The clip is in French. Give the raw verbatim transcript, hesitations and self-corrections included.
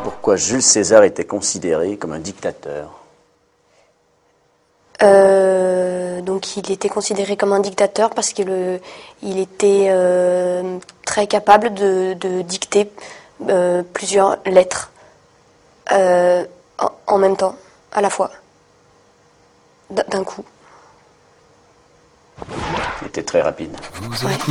Pourquoi Jules César était considéré comme un dictateur? Euh, donc il était considéré comme un dictateur parce qu'il euh, il était euh, très capable de, de dicter euh, plusieurs lettres euh, en, en même temps, à la fois, d'un coup. Il était très rapide. Ouais.